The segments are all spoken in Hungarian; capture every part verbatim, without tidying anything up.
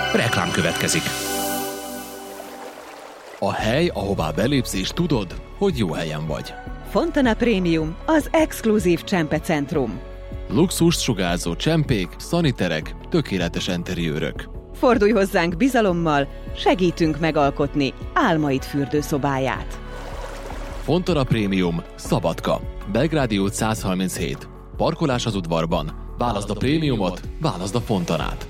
Reklám következik. A hely, ahová belépsz és tudod, hogy jó helyen vagy. Fontana Premium, az exkluzív csempecentrum. Luxust sugárzó csempék, szaniterek, tökéletes enteriőrök. Fordulj hozzánk bizalommal, segítünk megalkotni álmaid fürdőszobáját. Fontana Premium, Szabadka, Belgrádi út száz harminchét. Parkolás az udvarban. Válaszd a prémiumot, válaszd a Fontanát.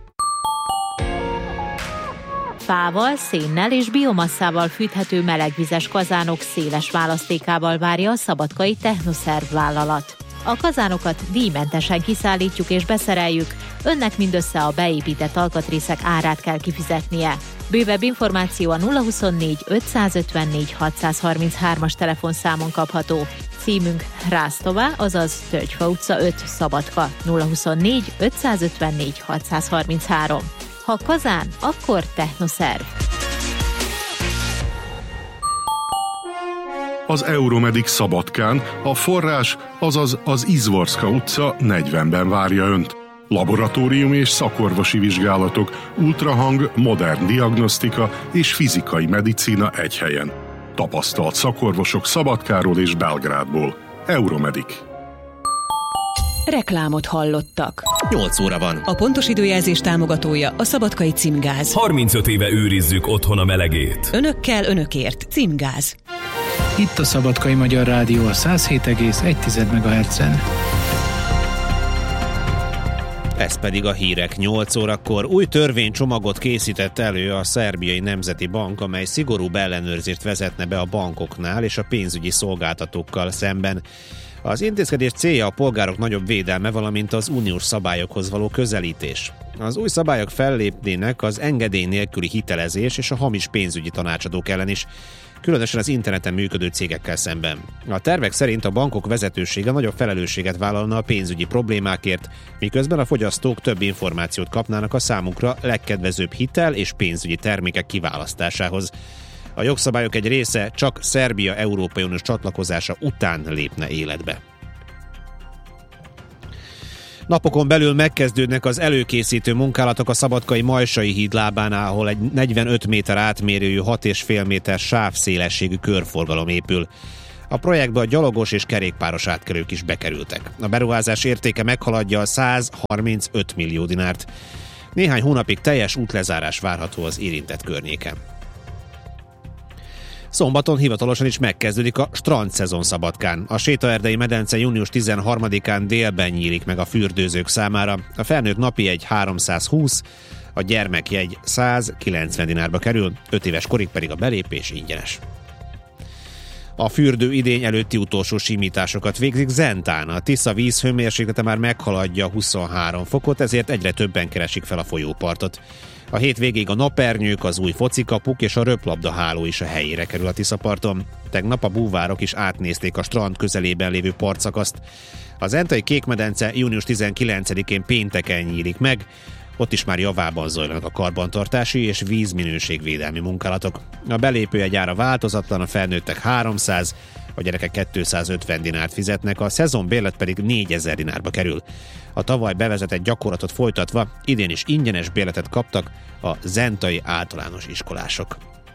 Fával, szénnel és biomasszával fűthető melegvizes kazánok széles választékával várja a szabadkai Technoszerv vállalat. A kazánokat díjmentesen kiszállítjuk és beszereljük, önnek mindössze a beépített alkatrészek árát kell kifizetnie. Bővebb információ a nulla huszonnégy ötszázötvennégy hatszázharminchárom-as telefonszámon kapható. Címünk Rásztová, azaz Tölgyfa utca öt, Szabadka, nulla huszonnégy ötszázötvennégy hatszázharminchárom. Ha kazán, akkor Technoszerv. Az Euromedic Szabadkán a forrás, azaz az Izvorska utca negyvenben várja önt. Laboratórium és szakorvosi vizsgálatok, ultrahang, modern diagnosztika és fizikai medicína egy helyen. Tapasztalt szakorvosok Szabadkáról és Belgrádból. Euromedic. Reklámot hallottak. nyolc óra van. A pontos időjelzés támogatója a Szabadkai Címgáz. harmincöt éve őrizzük otthon a melegét. Önökkel, önökért. Címgáz. Itt a Szabadkai Magyar Rádió a száz hét egész egy megahertzen. Ez pedig a hírek nyolc órakor. Új törvénycsomagot készített elő a Szerbiai Nemzeti Bank, amely szigorúbb ellenőrzést vezetne be a bankoknál és a pénzügyi szolgáltatókkal szemben. Az intézkedés célja a polgárok nagyobb védelme, valamint az uniós szabályokhoz való közelítés. Az új szabályok fellépnének az engedély nélküli hitelezés és a hamis pénzügyi tanácsadók ellen is, különösen az interneten működő cégekkel szemben. A tervek szerint a bankok vezetősége nagyobb felelősséget vállalna a pénzügyi problémákért, miközben a fogyasztók több információt kapnának a számukra legkedvezőbb hitel és pénzügyi termékek kiválasztásához. A jogszabályok egy része csak Szerbia Európai Uniós csatlakozása után lépne életbe. Napokon belül megkezdődnek az előkészítő munkálatok a szabadkai Majsai híd lábánál, ahol egy negyvenöt méter átmérőjű hat és fél méter sávszélességű körforgalom épül. A projektbe a gyalogos és kerékpáros átkelők is bekerültek. A beruházás értéke meghaladja a száz harmincöt millió dinárt. Néhány hónapig teljes útlezárás várható az érintett környéken. Szombaton hivatalosan is megkezdődik a strandszezon Szabadkán. A sétaerdei medence június tizenharmadikán délben nyílik meg a fürdőzők számára. A felnőtt napi jegy háromszázhúsz, a gyermekjegy százkilencven dinárba kerül, öt éves korig pedig a belépés ingyenes. A fürdő idény előtti utolsó simításokat végzik Zentán. A Tisza víz hőmérséklete már meghaladja huszonhárom fokot, ezért egyre többen keresik fel a folyópartot. A hétvégéig a napernyők, az új focikapuk és a röplabdaháló is a helyére kerül a Tiszaparton. Tegnap a búvárok is átnézték a strand közelében lévő partszakaszt. A zentai kékmedence június tizenkilencedikén pénteken nyílik meg, ott is már javában zajlanak a karbantartási és vízminőségvédelmi munkálatok. A belépőjegy ára változatlan, a felnőttek háromszáz, a gyerekek kétszázötven dinárt fizetnek, a szezonbérlet pedig négyezer dinárba kerül. A tavaly bevezetett gyakorlatot folytatva idén is ingyenes bérletet kaptak a zentai általános iskolások.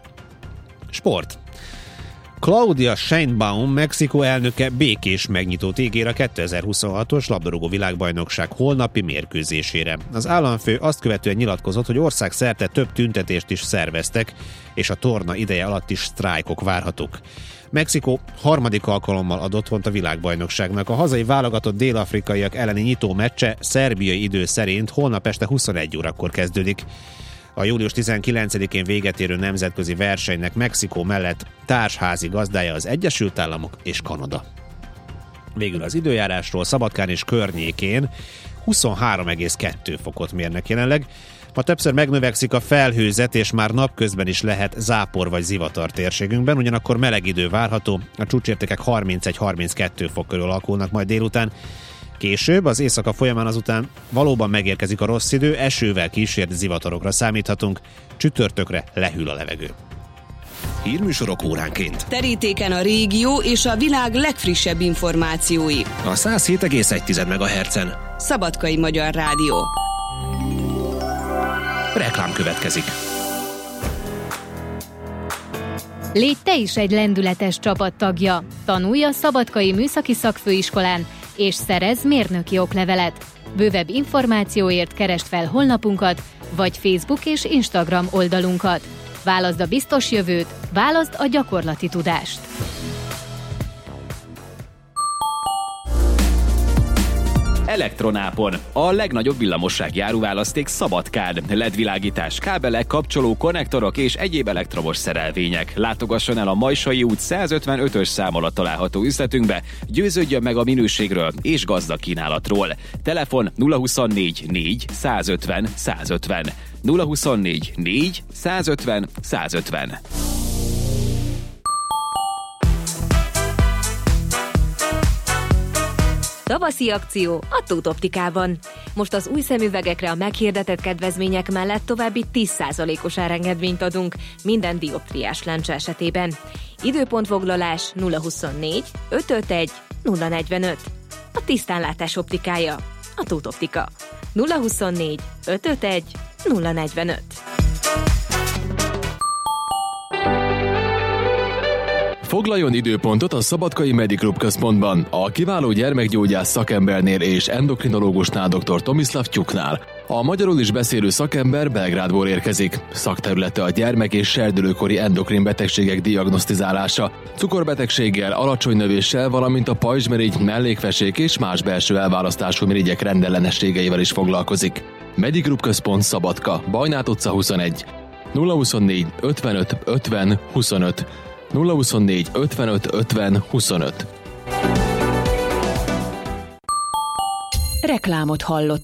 Sport. Claudia Sheinbaum, Mexikó elnöke békés megnyitót ígér a kétezer-huszonhatos labdarúgó világbajnokság holnapi mérkőzésére. Az államfő azt követően nyilatkozott, hogy országszerte több tüntetést is szerveztek, és a torna ideje alatt is sztrájkok várhatók. Mexikó harmadik alkalommal ad otthont a világbajnokságnak. A hazai válogatott dél-afrikaiak elleni nyitó meccse szerbiai idő szerint holnap este huszonegy órakor kezdődik. A július tizenkilencedikén véget érő nemzetközi versenynek Mexikó mellett társházi gazdája az Egyesült Államok és Kanada. Végül az időjárásról: Szabadkán és környékén huszonhárom egész kettő fokot mérnek jelenleg. Ma többször megnövekszik a felhőzet, és már napközben is lehet zápor vagy zivatar térségünkben, ugyanakkor meleg idő várható, a csúcsértékek harmincegy-harminckettő fok körül alakulnak majd délután. Később, az éjszaka folyamán azután valóban megérkezik a rossz idő, esővel kísért zivatarokra számíthatunk, csütörtökre lehűl a levegő. Hírműsorok óránként. Terítéken a régió és a világ legfrissebb információi. A száz hét egész egy megahertzen. Szabadkai Magyar Rádió. Reklám következik. Légy te is egy lendületes csapattagja. Tanulj a Szabadkai Műszaki Szakfőiskolán, és szerezz mérnöki oklevelet. Bővebb információért keresd fel honlapunkat, vagy Facebook és Instagram oldalunkat. Válaszd a biztos jövőt, válaszd a gyakorlati tudást. Elektronápon. A legnagyobb villamossági áruválaszték Szabadkán. el é dé világítás, kábelek, kapcsoló, konnektorok és egyéb elektromos szerelvények. Látogasson el a Majsai út százötvenötös szám alatt található üzletünkbe, győződjön meg a minőségről és gazdag kínálatról. Telefon nulla huszonnégy négy százötven százötven. nulla huszonnégy négy százötven százötven. Tavaszi akció a Tóth Optikában. Most az új szemüvegekre a meghirdetett kedvezmények mellett további tíz százalékos árengedményt adunk minden dioptriás lencse esetében. Időpontfoglalás nulla huszonnégy ötvenöt nulla negyvenöt. A tisztánlátás optikája a Tóth Optika. nulla huszonnégy ötvenöt nulla negyvenöt. Foglaljon időpontot a Szabadkai Mediclub központban, a kiváló gyermekgyógyász szakembernél és endokrinológusnál dr. Tomislav Tyuknál. A magyarul is beszélő szakember Belgrádból érkezik. Szakterülete a gyermek- és serdülőkori endokrin betegségek diagnosztizálása, cukorbetegséggel, alacsony növéssel, valamint a pajzsmirigy, mellékfesék és más belső elválasztású mirigyek rendellenességeivel is foglalkozik. Mediclub központ Szabadka, Bajnát utca huszonegy. nulla huszonnégy ötvenöt ötven huszonöt. nulla huszonnégy ötvenöt ötven huszonöt. Reklámot hallottak.